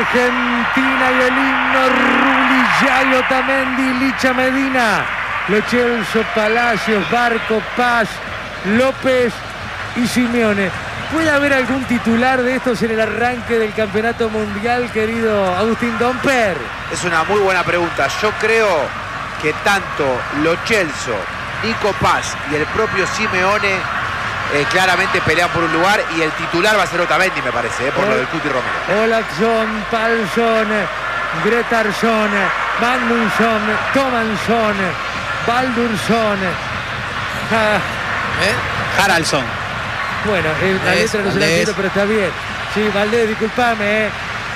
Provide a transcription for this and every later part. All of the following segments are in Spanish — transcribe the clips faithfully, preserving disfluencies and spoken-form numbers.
Argentina y el himno Rulli, Otamendi, Licha Medina, Lo Celso, Palacios, Barco, Paz, López y Simeone. ¿Puede haber algún titular de estos en el arranque del campeonato mundial, querido Agustín Domper? Es una muy buena pregunta. Yo creo que tanto Lo Celso, Nico Paz y el propio Simeone eh, claramente pelean por un lugar, y el titular va a ser Otamendi, me parece, eh, por Ol lo del Cuti Romero. Olaxson, Palsson, Gretarsson, Magnusson, Tomansson, Baldursson, ja... ¿Eh? Haraldsson. Bueno, eh, la es, letra no se la entiendo, pero está bien. Sí, Valdés, disculpame, eh.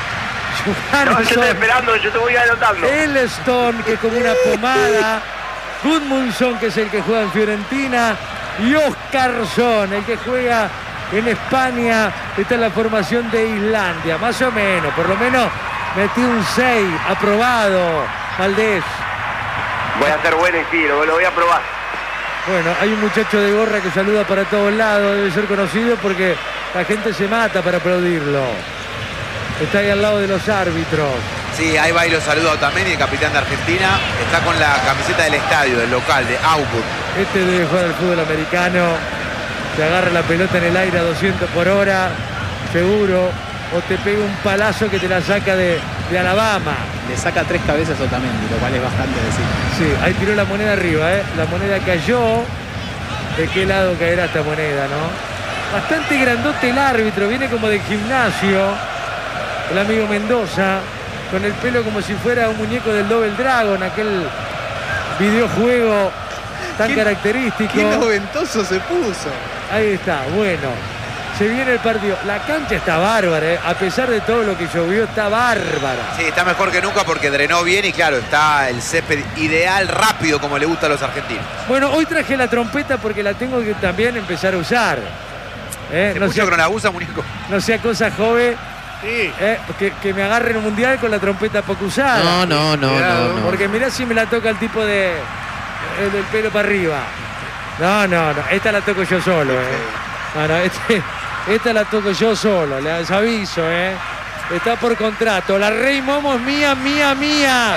No, yo estoy esperando, yo te voy anotando. Elstone, que es como una pomada. Gudmundsson, que es el que juega en Fiorentina. Y Oscarsson, el que juega en España. Está en la formación de Islandia, más o menos. Por lo menos metí un seis, aprobado, Valdés. Voy a hacer buen estilo, lo voy a probar. Bueno, hay un muchacho de gorra que saluda para todos lados, debe ser conocido porque la gente se mata para aplaudirlo. Está ahí al lado de los árbitros. Sí, ahí va y lo saluda Otamendi, el capitán de Argentina. Está con la camiseta del estadio, del local, de Auburn. Este debe jugar al fútbol americano. Te agarra la pelota en el aire a doscientos por hora, seguro. O te pega un palazo que te la saca de, de Alabama. Le saca tres cabezas a Otamendi, lo cual es bastante decir. Sí, ahí tiró la moneda arriba, ¿eh? La moneda cayó. ¿De qué lado caerá esta moneda, no? Bastante grandote el árbitro, viene como de gimnasio. El amigo Mendoza, con el pelo como si fuera un muñeco del Double Dragon, aquel videojuego tan ¿Qué, característico. Qué noventoso se puso. Ahí está, bueno. Se viene el partido. La cancha está bárbara, ¿eh? A pesar de todo lo que llovió, está bárbara. Sí, está mejor que nunca porque drenó bien y claro, está el césped ideal, rápido, como le gusta a los argentinos. Bueno, hoy traje la trompeta porque la tengo que también empezar a usar. ¿Eh? ¿Se no puso sea, que no la usa, muñeco? no sea cosa joven. Sí. ¿Eh? Que, que me agarren un mundial con la trompeta poco usada. No, no, no, no, no. Porque mirá si me la toca el tipo de el del pelo para arriba. No, no, no. Esta la toco yo solo, ¿eh? No, no, este... Esta la toco yo solo, les aviso, ¿eh? Está por contrato. La Rey Momo es mía, mía, mía.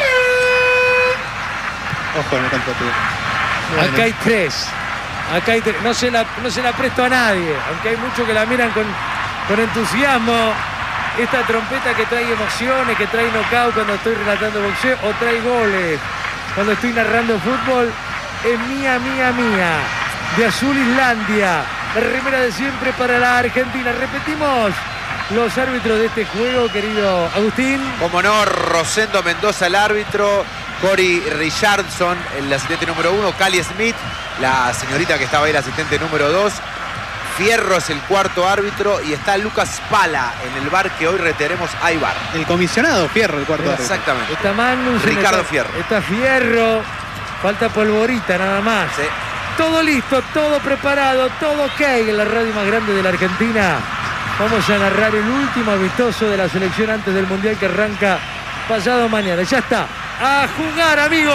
Ojo, no tanto tú. Bueno. Acá hay tres. Acá hay tres. No se la, no se la presto a nadie, aunque hay muchos que la miran con, con entusiasmo. Esta trompeta que trae emociones, que trae knockout cuando estoy relatando boxeo o trae goles cuando estoy narrando fútbol, es mía, mía, mía. De azul Islandia. La remera de siempre para la Argentina. Repetimos los árbitros de este juego, querido Agustín. Como no, Rosendo Mendoza el árbitro, Cory Richardson el asistente número uno, Cali Smith, la señorita que estaba ahí, el asistente número dos, Fierro es el cuarto árbitro y está Lucas Pala en el bar que hoy reteremos a Ibar. El comisionado Fierro, el cuarto árbitro. Exactamente. Está Magnus, Ricardo está, Fierro. Está Fierro, falta Polvorita nada más. Sí. Todo listo, todo preparado, todo ok en la radio más grande de la Argentina. Vamos a narrar el último amistoso de la selección antes del Mundial que arranca pasado mañana. Ya está. ¡A jugar, amigos!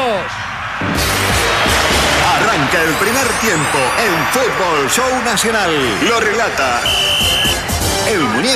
Arranca el primer tiempo en Fútbol Show Nacional. Lo relata el muñeco.